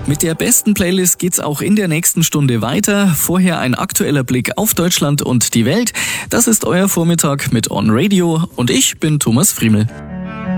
Mit der besten Playlist geht's auch in der nächsten Stunde weiter. Vorher ein aktueller Blick auf Deutschland und die Welt. Das ist euer Vormittag mit On Radio und ich bin Thomas Friemel.